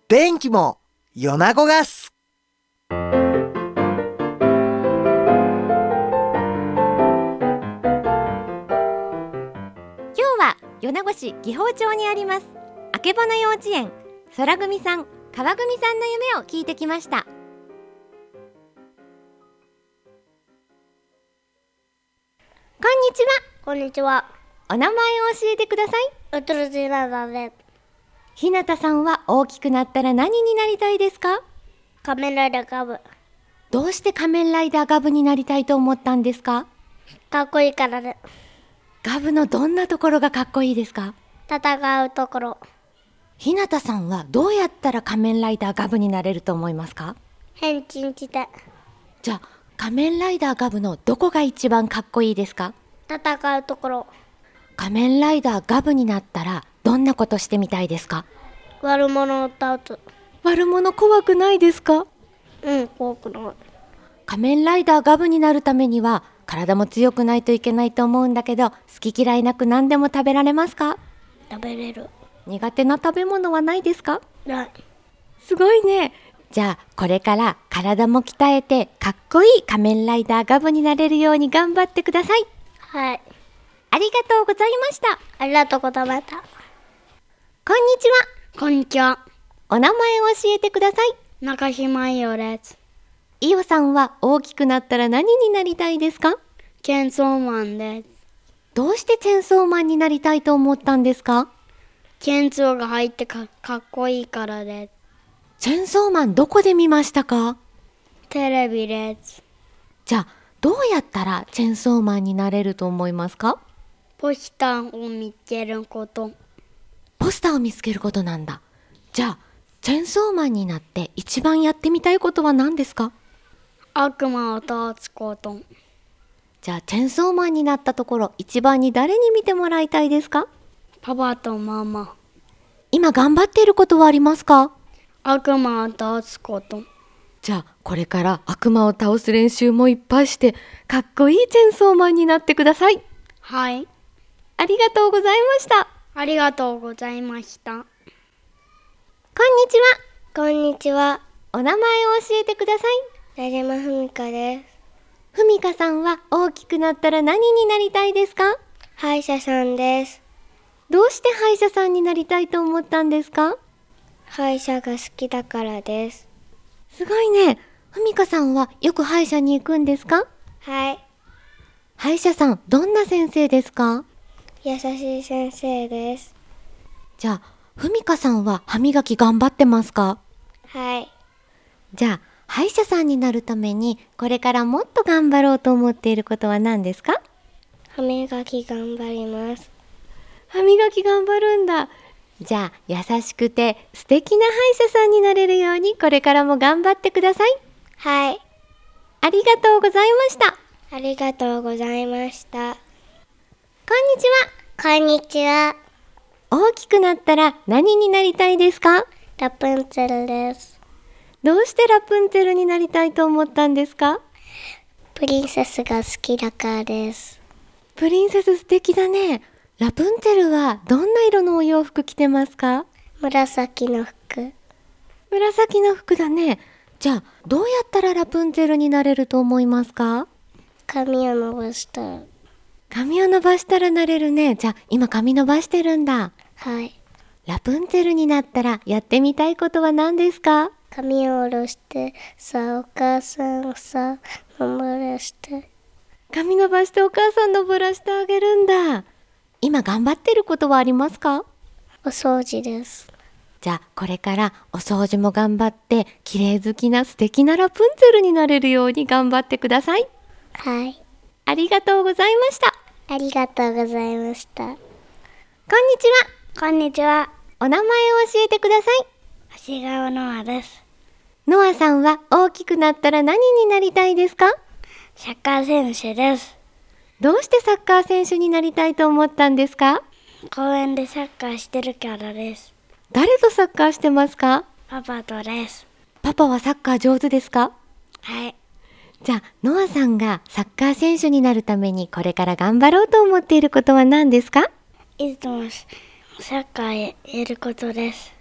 電気も米子ガス。 今日は米子市紀宝町にありますあけぼの幼稚園空組さん川組さんの夢を聞いてきました。こんにちは。 こんにちは。 お名前を教えてください。 ウトルジナダです。 ひなたさんは大きくなったら何になりたいですか？ 仮面ライダーガブ。 どうして仮面ライダーガブになりたいと思ったんですか？ かっこいいからね。 ガブのどんなところがかっこいいですか？ 戦うところ。 ひなたさんはどうやったら仮面ライダーガブになれると思いますか？ 変身して。 じゃあ仮面ライダーガブのどこが一番かっこいいですか？ 戦うところ。 仮面ライダーガブになったらどんなことしてみたいですか？ 悪者を倒す。 悪者怖くないですか？ 怖くない。 仮面ライダーガブになるためには体も強くないといけないと思うんだけど、好き嫌いなく何でも食べられますか？ 食べれる。 苦手な食べ物はないですか？ ない。 すごいね。じゃあこれから体も鍛えてかっこいい仮面ライダーガブになれるように頑張ってください。 はい。 ありがとうございました。 ありがとうございました。 こんにちは。 こんにちは。 お名前を教えてください。 中島伊代です。 伊代さんは大きくなったら何になりたいですか？ チェンソーマンです。 どうしてチェンソーマンになりたいと思ったんですか？ チェンソーが入ってかっこいいからです。 チェンソーマンどこで見ましたか？ テレビです。 じゃあどうやったらチェンソーマンになれると思いますか？ ポスターを見つけること。 ポスターを見つけることなんだ。じゃあチェンソーマンになって一番やってみたいことは何ですか？ 悪魔を倒すこと。 じゃあチェンソーマンになったところ一番に誰に見てもらいたいですか？ パパとママ。 今頑張っていることはありますか？ 悪魔を倒すこと。 じゃあこれから悪魔を倒す練習もいっぱいしてかっこいいチェンソーマンになってください。 はい。 ありがとうございました。 ありがとうございました。 こんにちは。 こんにちは。 お名前を教えてください。 矢島文香です。 文香さんは大きくなったら何になりたいですか？ 歯医者さんです。 どうして歯医者さんになりたいと思ったんですか？ 歯医者が好きだからです。 すごいね。文香さんはよく歯医者に行くんですか？ はい。 歯医者さん、どんな先生ですか？ 優しい先生です。 じゃあ、文香さんは歯磨き頑張ってますか？ はい。 じゃあ、歯医者さんになるためにこれからもっと頑張ろうと思っていることは何ですか？ 歯磨き頑張ります。 歯磨き頑張るんだ。じゃあ、優しくて素敵な歯医者さんになれるようにこれからも頑張ってください。 はい。 ありがとうございました。 ありがとうございました。 こんにちは。 こんにちは。 大きくなったら何になりたいですか？ ラプンツェルです。 どうしてラプンツェルになりたいと思ったんですか？ プリンセスが好きだからです。 プリンセス素敵だね。ラプンツェルはどんな色のお洋服着てますか？ 紫の服。 紫の服だね。じゃあどうやったらラプンツェルになれると思いますか？ 髪を伸ばしたら。 髪を伸ばしたらなれるね。じゃあ今髪伸ばしてるんだ。 はい。 ラプンツェルになったらやってみたいことは何ですか？ 髪を下ろしてさ、お母さんさ、伸ばして。 髪伸ばしてお母さん登らしてあげるんだ。今頑張ってることはありますか？ お掃除です。 じゃあこれからお掃除も頑張って綺麗好きな素敵なラプンツェルになれるように頑張ってください。 はい。 ありがとうございました。 ありがとうございました。 こんにちは。 こんにちは。 お名前を教えてください。 長谷川ノアです。 ノアさんは大きくなったら何になりたいですか？ サッカー選手です。 どうしてサッカー選手になりたいと思ったんですか？ 公園でサッカーしてるからです。 誰とサッカーしてますか？ パパとです。 パパはサッカー上手ですか？ はい。 じゃあノアさんがサッカー選手になるためにこれから頑張ろうと思っていることは何ですか？ いつもサッカーやることです。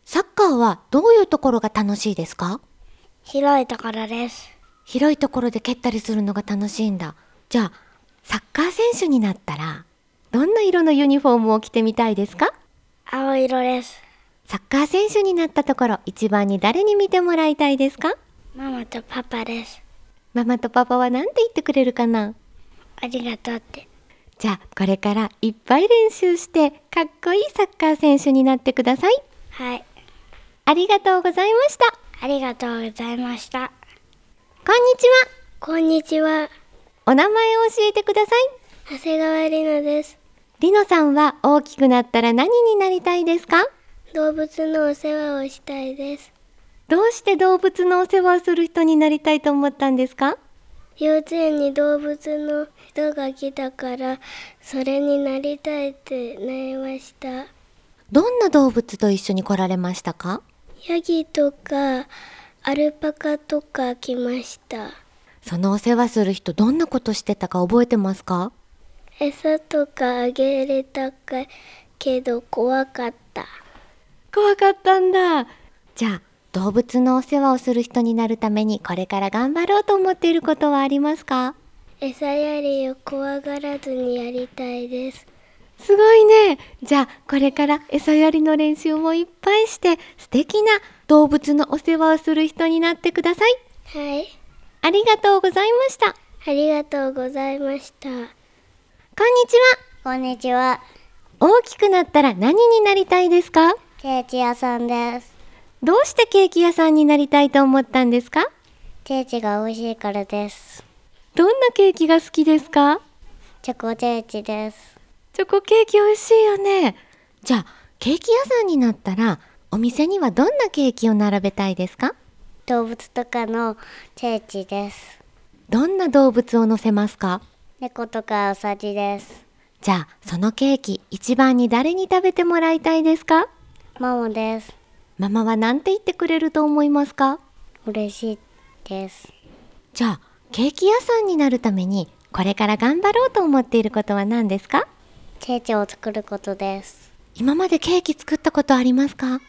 サッカーはどういうところが楽しいですか？ 広いところです。 広いところで蹴ったりするのが楽しいんだ。じゃあ、サッカー選手になったら、どんな色のユニフォームを着てみたいですか？ 青色です。 サッカー選手になったところ、一番に誰に見てもらいたいですか？ ママとパパです。 ママとパパは何て言ってくれるかな？ ありがとうって。 じゃあ、これからいっぱい練習して、かっこいいサッカー選手になってください。 はい。 ありがとうございました。 ありがとうございました。 こんにちは。 こんにちは。 お名前を教えてください。 長谷川りなです。 りのさんは大きくなったら何になりたいですか？ 動物のお世話をしたいです。 どうして動物のお世話をする人になりたいと思ったんですか？ 幼稚園に動物の人が来たから、それになりたいってなりました。 どんな動物と一緒に来られましたか？ ヤギとかアルパカとか来ました。 そのお世話する人、どんなことしてたか覚えてますか？ 餌とかあげれたかけど怖かった。 怖かったんだ。じゃあ、動物のお世話をする人になるためにこれから頑張ろうと思っていることはありますか？ 餌やりを怖がらずにやりたいです。 すごいね。じゃあ、これから餌やりの練習もいっぱいして、素敵な動物のお世話をする人になってください。 はい。 ありがとうございました。 ありがとうございました。 こんにちは。 こんにちは。 大きくなったら何になりたいですか？ ケーキ屋さんです。 どうしてケーキ屋さんになりたいと思ったんですか？ ケーキが美味しいからです。 どんなケーキが好きですか？ チョコケーキです。 チョコケーキ美味しいよね。じゃあ、ケーキ屋さんになったら、お店にはどんなケーキを並べたいですか？ 動物とかのケーキです。 どんな動物を乗せますか？ 猫とかウサギです。 じゃあ、そのケーキ、一番に誰に食べてもらいたいですか？ ママです。 ママは何て言ってくれると思いますか？ 嬉しいです。 じゃあ、ケーキ屋さんになるために、これから頑張ろうと思っていることは何ですか？ ケーキを作ることです。 今までケーキ作ったことありますか？